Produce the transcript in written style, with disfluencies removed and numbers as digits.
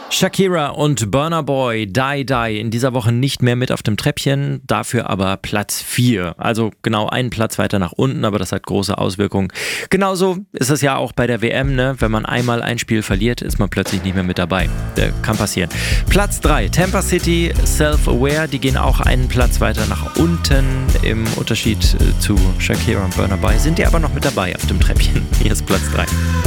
Shakira und Burna Boy, Die Die, in dieser Woche nicht mehr mit auf dem Treppchen, dafür aber Platz 4. Also genau einen Platz weiter nach unten, aber das hat große Auswirkungen. Genauso ist es ja auch bei der WM, ne? Wenn man einmal ein Spiel verliert, ist man plötzlich nicht mehr mit dabei. Kann passieren. Platz 3, Tampa City, Self-Aware, die gehen auch einen Platz weiter nach unten. Im Unterschied zu Shakira und Burna Boy sind die aber noch mit dabei auf dem Treppchen. Hier ist Platz 3.